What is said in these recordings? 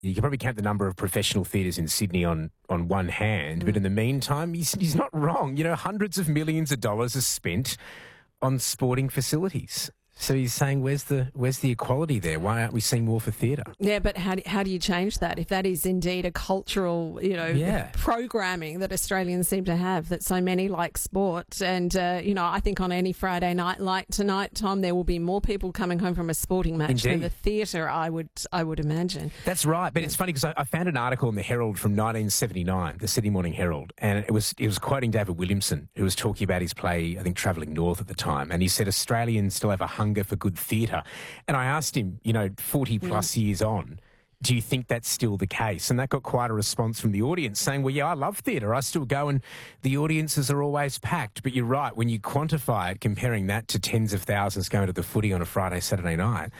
You can probably count the number of professional theatres in Sydney on one hand, but in the meantime, he's not wrong. You know, hundreds of millions of dollars are spent on sporting facilities. So he's saying, where's the equality there? Why aren't we seeing more for theatre? Yeah, but how do you change that if that is indeed a cultural, programming that Australians seem to have, that so many like sport? And, I think on any Friday night like tonight, Tom, there will be more people coming home from a sporting match than the theatre, I would imagine. That's right. But it's funny because I found an article in the Herald from 1979, the Sydney Morning Herald, and it was quoting David Williamson, who was talking about his play, I think, Travelling North at the time. And he said Australians still have a hunger for good theatre. And I asked him, 40 plus years on, do you think that's still the case? And that got quite a response from the audience saying, well, yeah, I love theatre. I still go and the audiences are always packed. But you're right, when you quantify it, comparing that to tens of thousands going to the footy on a Friday, Saturday night,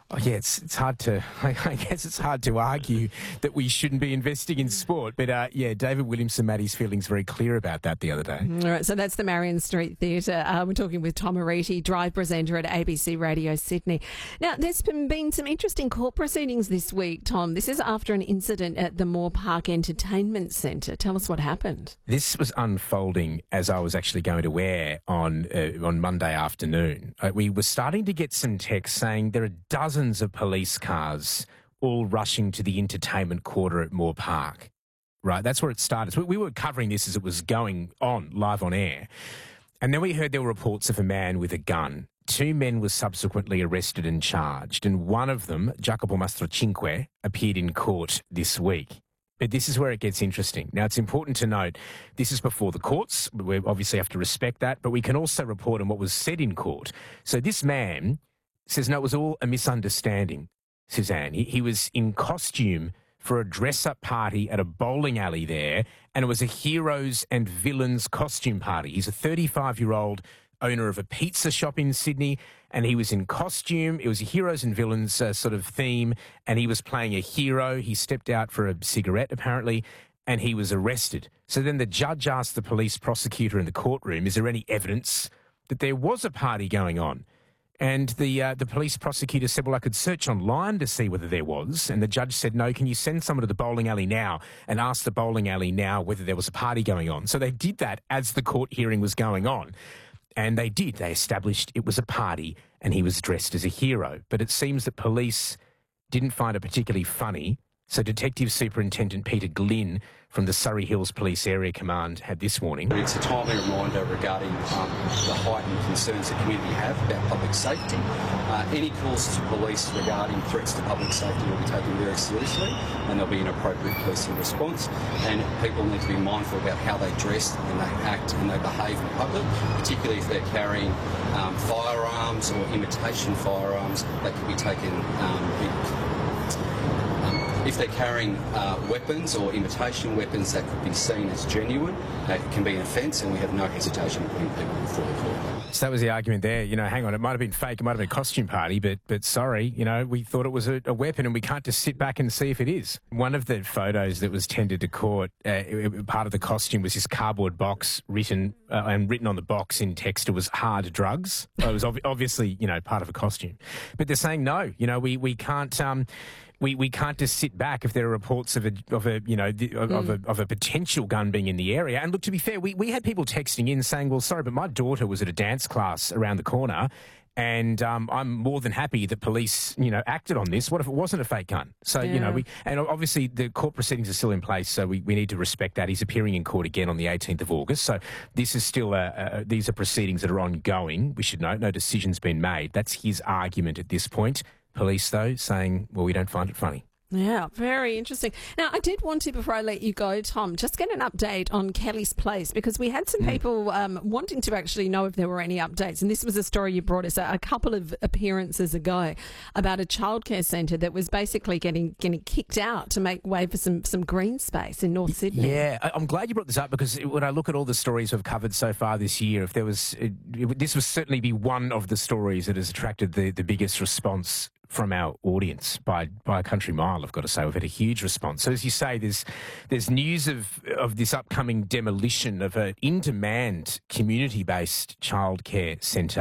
it's hard to, I guess it's hard to argue that we shouldn't be investing in sport. But, David Williamson made his feelings very clear about that the other day. All right, so that's the Marion Street Theatre. We're talking with Tom Ariti, Drive presenter at ABC Radio Sydney. Now, there's been some interesting court proceedings this week, Tom. This is after an incident at the Moore Park Entertainment Centre. Tell us what happened. This was unfolding as I was actually going to air on Monday afternoon. We were starting to get some texts saying there are dozens of police cars all rushing to the entertainment quarter at Moore Park. Right, that's where it started. So we were covering this as it was going on, live on air. And then we heard there were reports of a man with a gun. 2 men were subsequently arrested and charged, and one of them, Jacopo Mastrocinque, appeared in court this week. But this is where it gets interesting. Now, it's important to note this is before the courts. We obviously have to respect that, but we can also report on what was said in court. So this man says, no, it was all a misunderstanding, Suzanne. He was in costume for a dress-up party at a bowling alley there, and it was a heroes and villains costume party. He's a 35-year-old owner of a pizza shop in Sydney, and he was in costume. It was a heroes and villains sort of theme, and he was playing a hero. He stepped out for a cigarette, apparently, and he was arrested. So then the judge asked the police prosecutor in the courtroom, is there any evidence that there was a party going on? And the police prosecutor said, well, I could search online to see whether there was. And the judge said, no, can you send someone to the bowling alley now and ask the bowling alley now whether there was a party going on? So they did that as the court hearing was going on. And they did. They established it was a party and he was dressed as a hero. But it seems that police didn't find it particularly funny. So Detective Superintendent Peter Glynn from the Surrey Hills Police Area Command had this warning. It's a timely reminder regarding the heightened concerns the community have about public safety. Any calls to police regarding threats to public safety will be taken very seriously and there'll be an appropriate policing response. And people need to be mindful about how they dress and they act and they behave in public, particularly if they're carrying firearms or imitation firearms that could be taken if they're carrying weapons or imitation weapons that could be seen as genuine, it can be an offence, and we have no hesitation in putting people before the court. So that was the argument there. Hang on, it might have been fake, it might have been a costume party, but sorry, we thought it was a weapon and we can't just sit back and see if it is. One of the photos that was tendered to court, part of the costume was this cardboard box written on the box in text, it was hard drugs. It was obviously, part of a costume. But they're saying no, we can't... We can't just sit back if there are reports of a potential gun being in the area. And look, to be fair, we had people texting in saying, well, sorry, but my daughter was at a dance class around the corner and I'm more than happy that police, acted on this. What if it wasn't a fake gun? So, and obviously the court proceedings are still in place, so we need to respect that. He's appearing in court again on the 18th of August. So this is still, these are proceedings that are ongoing. We should note, no decision's been made. That's his argument at this point. Police, though, saying, well, we don't find it funny. Yeah, very interesting. Now, I did want to, before I let you go, Tom, just get an update on Kelly's Place, because we had some people wanting to actually know if there were any updates. And this was a story you brought us a couple of appearances ago about a childcare centre that was basically getting kicked out to make way for some green space in North Sydney. Yeah, I'm glad you brought this up, because when I look at all the stories we've covered so far this year, if there was, this would certainly be one of the stories that has attracted the biggest response from our audience by a country mile, I've got to say. We've had a huge response. So as you say, there's news of this upcoming demolition of an in-demand community-based childcare centre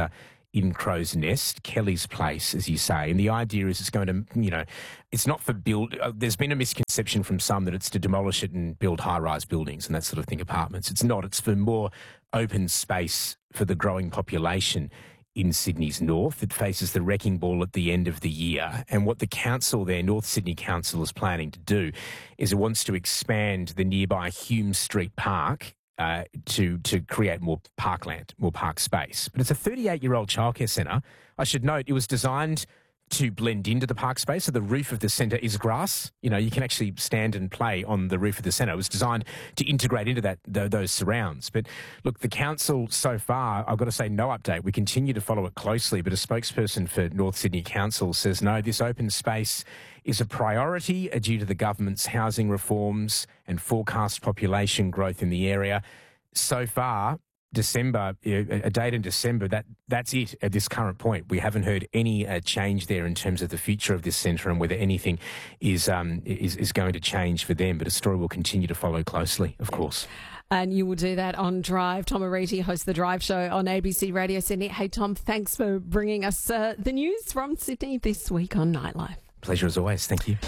in Crow's Nest, Kelly's Place, as you say. And the idea is it's going to, it's not for build. There's been a misconception from some that it's to demolish it and build high-rise buildings and that sort of thing, apartments. It's not. It's for more open space for the growing population in Sydney's north. It faces the wrecking ball at the end of the year. And what the council there, North Sydney Council, is planning to do is it wants to expand the nearby Hume Street Park to create more parkland, more park space. But it's a 38-year-old childcare centre. I should note it was designed to blend into the park space. So the roof of the centre is grass. You can actually stand and play on the roof of the centre. It was designed to integrate into those surrounds. But look, the council so far, I've got to say, no update. We continue to follow it closely, but a spokesperson for North Sydney Council says, no, this open space is a priority due to the government's housing reforms and forecast population growth in the area. So far, December, a date in December, that's it at this current point. We haven't heard any change there in terms of the future of this centre and whether anything is going to change for them. But a story we'll continue to follow closely, of course. And you will do that on Drive. Tom Ariti hosts The Drive Show on ABC Radio Sydney. Hey, Tom, thanks for bringing us the news from Sydney this week on Nightlife. Pleasure as always. Thank you.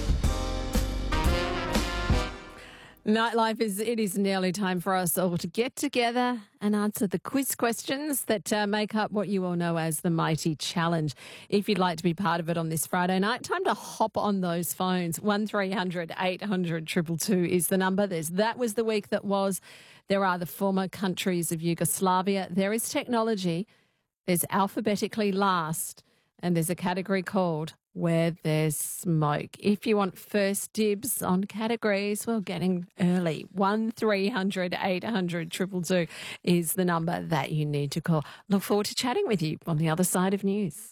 Nightlife it is nearly time for us all to get together and answer the quiz questions that make up what you all know as the Mighty Challenge. If you'd like to be part of it on this Friday night, time to hop on those phones. 1300 800 222 is the number. That was the week that was. There are the former countries of Yugoslavia. There is technology. There's alphabetically last. And there's a category called Where There's Smoke. If you want first dibs on categories, well, getting early. 1300 800 222 is the number that you need to call. Look forward to chatting with you on the other side of news.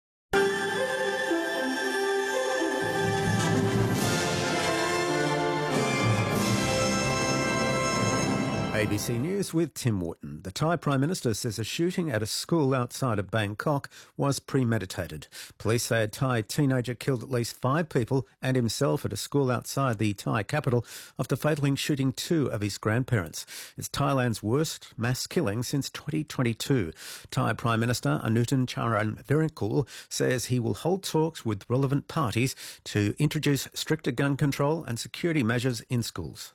ABC News with Tim Wharton. The Thai Prime Minister says a shooting at a school outside of Bangkok was premeditated. Police say a Thai teenager killed at least 5 people and himself at a school outside the Thai capital after fatally shooting 2 of his grandparents. It's Thailand's worst mass killing since 2022. Thai Prime Minister Anutin Charnvirakul says he will hold talks with relevant parties to introduce stricter gun control and security measures in schools.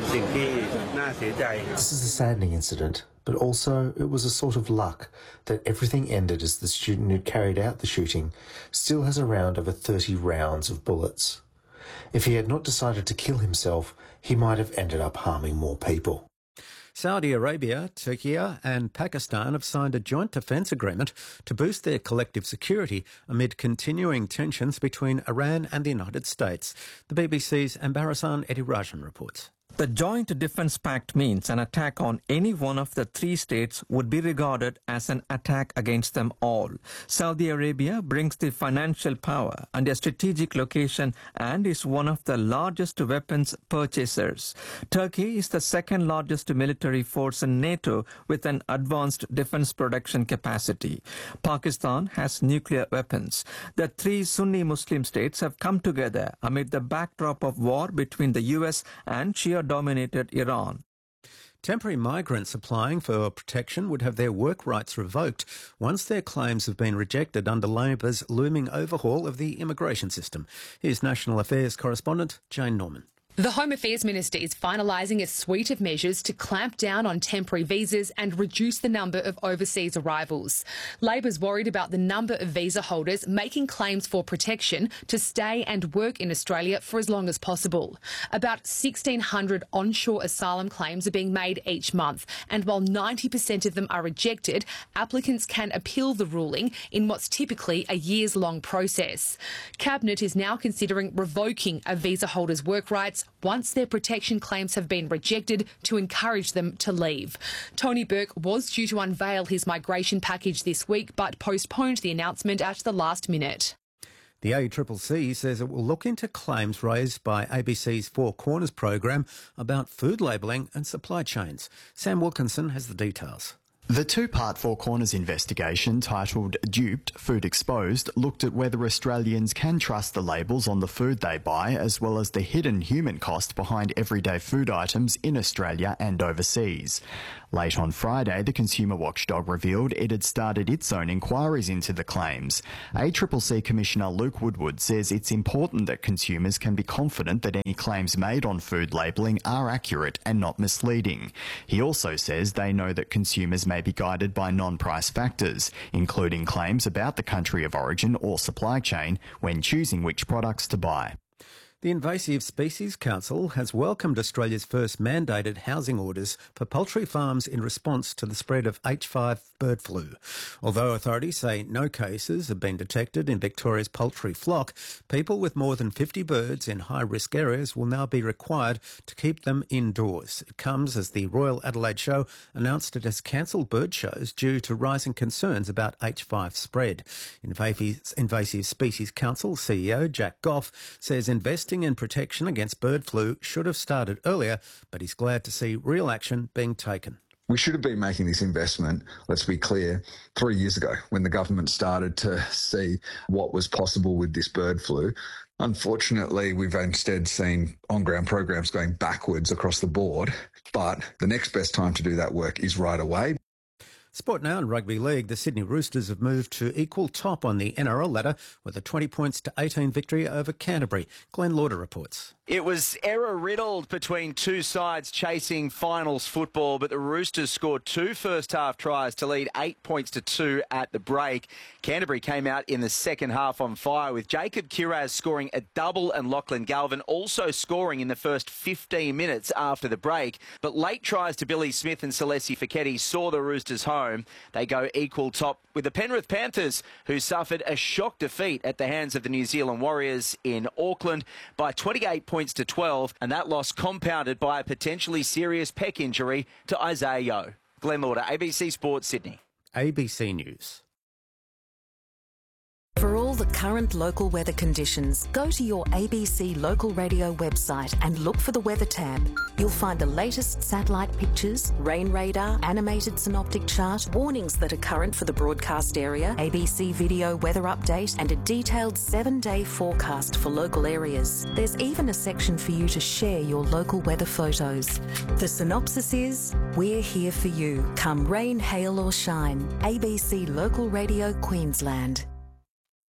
This is a saddening incident, but also it was a sort of luck that everything ended as the student who carried out the shooting still has around over 30 rounds of bullets. If he had not decided to kill himself, he might have ended up harming more people. Saudi Arabia, Turkey and Pakistan have signed a joint defence agreement to boost their collective security amid continuing tensions between Iran and the United States. The BBC's Ambarasan Edirajan reports. The Joint Defence Pact means an attack on any one of the 3 states would be regarded as an attack against them all. Saudi Arabia brings the financial power and a strategic location and is one of the largest weapons purchasers. Turkey is the second largest military force in NATO with an advanced defence production capacity. Pakistan has nuclear weapons. The 3 Sunni Muslim states have come together amid the backdrop of war between the US and Shia-dominated Iran. Temporary migrants applying for protection would have their work rights revoked once their claims have been rejected under Labor's looming overhaul of the immigration system. Here's National Affairs correspondent Jane Norman. The Home Affairs Minister is finalising a suite of measures to clamp down on temporary visas and reduce the number of overseas arrivals. Labor's worried about the number of visa holders making claims for protection to stay and work in Australia for as long as possible. About 1,600 onshore asylum claims are being made each month, and while 90% of them are rejected, applicants can appeal the ruling in what's typically a years-long process. Cabinet is now considering revoking a visa holder's work rights once their protection claims have been rejected to encourage them to leave. Tony Burke was due to unveil his migration package this week but postponed the announcement at the last minute. The ACCC says it will look into claims raised by ABC's Four Corners program about food labelling and supply chains. Sam Wilkinson has the details. The two-part Four Corners investigation, titled Duped, Food Exposed, looked at whether Australians can trust the labels on the food they buy, as well as the hidden human cost behind everyday food items in Australia and overseas. Late on Friday, the consumer watchdog revealed it had started its own inquiries into the claims. ACCC Commissioner Luke Woodward says it's important that consumers can be confident that any claims made on food labelling are accurate and not misleading. He also says they know that consumers may be guided by non-price factors, including claims about the country of origin or supply chain when choosing which products to buy. The Invasive Species Council has welcomed Australia's first mandated housing orders for poultry farms in response to the spread of H5 bird flu. Although authorities say no cases have been detected in Victoria's poultry flock, people with more than 50 birds in high-risk areas will now be required to keep them indoors. It comes as the Royal Adelaide Show announced it has cancelled bird shows due to rising concerns about H5 spread. Invasive Species Council CEO Jack Goff says investing in protection against bird flu should have started earlier, but he's glad to see real action being taken. We should have been making this investment, let's be clear, 3 years ago when the government started to see what was possible with this bird flu. Unfortunately, we've instead seen on-ground programs going backwards across the board, but the next best time to do that work is right away. Sport now in Rugby League. The Sydney Roosters have moved to equal top on the NRL ladder with a 20 points to 18 victory over Canterbury. Glenn Lauder reports. It was error-riddled between two sides chasing finals football, but the Roosters scored two first-half tries to lead 8 points to 2 at the break. Canterbury came out in the second half on fire, with Jacob Kiraz scoring a double and Lachlan Galvin also scoring in the first 15 minutes after the break. But late tries to Billy Smith and Celesi Fiketti saw the Roosters home. They go equal top with the Penrith Panthers, who suffered a shock defeat at the hands of the New Zealand Warriors in Auckland by 28 points to 12, and that loss compounded by a potentially serious pec injury to Isaiah Yeo. Glenn Lauder, ABC Sports, Sydney. ABC News. For all the current local weather conditions, go to your ABC local radio website and look for the weather tab. You'll find the latest satellite pictures, rain radar, animated synoptic chart, warnings that are current for the broadcast area, ABC video weather update, and a detailed 7-day forecast for local areas. There's even a section for you to share your local weather photos. The synopsis is, we're here for you, come rain, hail or shine. ABC Local Radio Queensland.